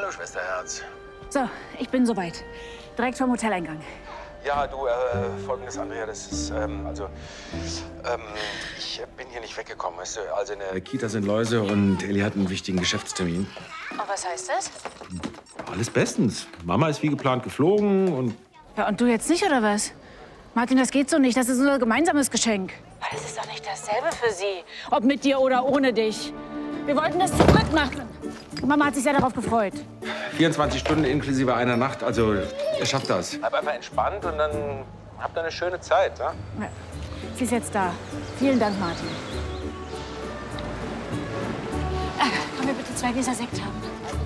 Hallo, Schwesterherz. So, ich bin soweit. Direkt vom Hoteleingang. Ja, du, folgendes, Andrea, das ist, ich bin hier nicht weggekommen, weißt du, also in der Kita sind Läuse und Elli hat einen wichtigen Geschäftstermin. Und was heißt das? Alles bestens. Mama ist wie geplant geflogen und... Ja, und du jetzt nicht, oder was? Martin, das geht so nicht. Das ist unser gemeinsames Geschenk. Das ist doch nicht dasselbe für sie. Ob mit dir oder ohne dich. Wir wollten das zu dritt machen. Mama hat sich sehr darauf gefreut. 24 Stunden inklusive einer Nacht, also ihr schafft das. Bleib einfach entspannt und dann habt ihr eine schöne Zeit, ja? Ja, sie ist jetzt da. Vielen Dank, Martin. Können wir bitte 2 Gläser Sekt haben?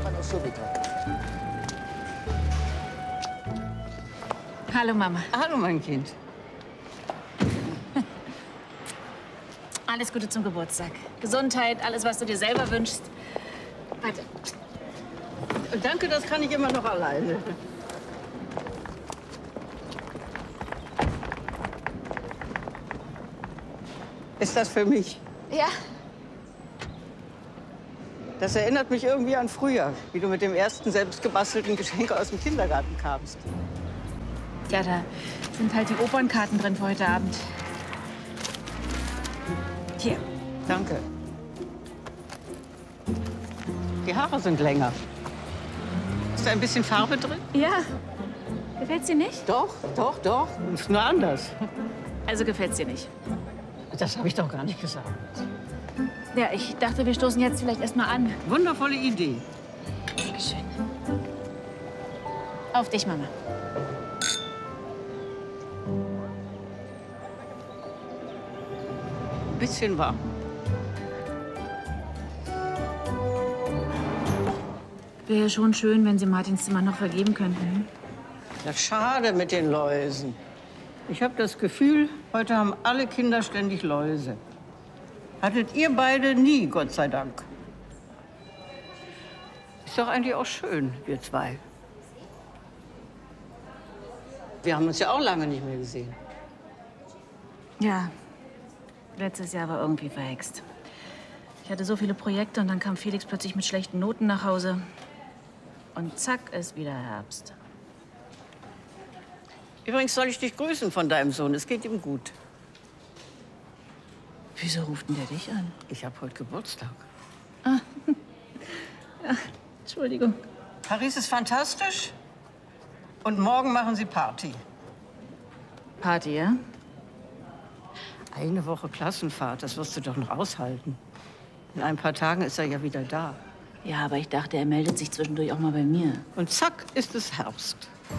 Hallo, Mama. Hallo, mein Kind. Alles Gute zum Geburtstag. Gesundheit, alles, was du dir selber wünschst. Warte. Danke, das kann ich immer noch alleine. Ist das für mich? Ja. Das erinnert mich irgendwie an früher, wie du mit dem ersten selbstgebastelten Geschenk aus dem Kindergarten kamst. Ja, da sind halt die Opernkarten drin für heute Abend. Hier. Danke. Die Haare sind länger. Ist da ein bisschen Farbe drin? Ja. Gefällt's dir nicht? Doch, doch, doch. Ist nur anders. Also gefällt's dir nicht? Das habe ich doch gar nicht gesagt. Ja, ich dachte, wir stoßen jetzt vielleicht erst mal an. Wundervolle Idee. Dankeschön. Auf dich, Mama. Ein bisschen warm. Wäre schon schön, wenn Sie Martins Zimmer noch vergeben könnten. Ja, schade mit den Läusen. Ich habe das Gefühl, heute haben alle Kinder ständig Läuse. Hattet ihr beide nie, Gott sei Dank. Ist doch eigentlich auch schön, wir zwei. Wir haben uns ja auch lange nicht mehr gesehen. Ja, letztes Jahr war irgendwie verhext. Ich hatte so viele Projekte und dann kam Felix plötzlich mit schlechten Noten nach Hause. Und zack, ist wieder Herbst. Übrigens soll ich dich grüßen von deinem Sohn. Es geht ihm gut. Wieso ruft denn der dich an? Ich habe heute Geburtstag. Ja, Entschuldigung. Paris ist fantastisch. Und morgen machen sie Party. Party, ja? Eine Woche Klassenfahrt, das wirst du doch noch aushalten. In ein paar Tagen ist er ja wieder da. Ja, aber ich dachte, er meldet sich zwischendurch auch mal bei mir. Und zack, ist es Herbst.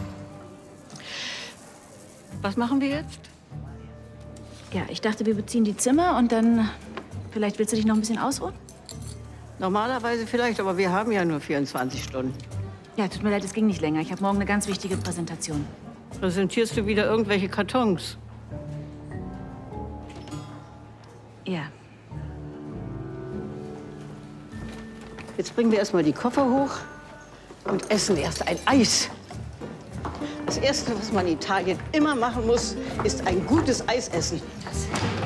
Was machen wir jetzt? Ja, ich dachte, wir beziehen die Zimmer und dann... Vielleicht willst du dich noch ein bisschen ausruhen? Normalerweise vielleicht, aber wir haben ja nur 24 Stunden. Ja, tut mir leid, es ging nicht länger. Ich habe morgen eine ganz wichtige Präsentation. Präsentierst du wieder irgendwelche Kartons? Ja. Jetzt bringen wir erstmal die Koffer hoch und essen erst ein Eis. Das Erste, was man in Italien immer machen muss, ist ein gutes Eis essen. Das